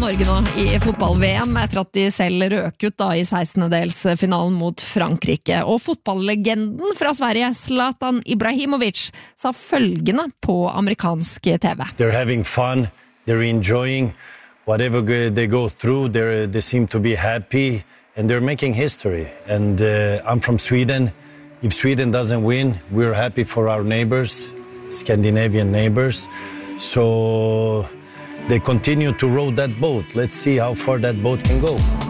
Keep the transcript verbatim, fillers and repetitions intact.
Norge nå i fotball-V M etter at de selv røk ut da i sekstendedelsfinalen mot Frankrike. Og fotballlegenden fra Sverige, Zlatan Ibrahimovic, sa følgende på amerikansk T V. They're having fun, they're enjoying whatever they go through, they're, they seem to be happy and they're making history. And uh, I'm from Sweden. If Sweden doesn't win, we're happy for our neighbors, Scandinavian neighbors. So they continue to row that boat. Let's see how far that boat can go.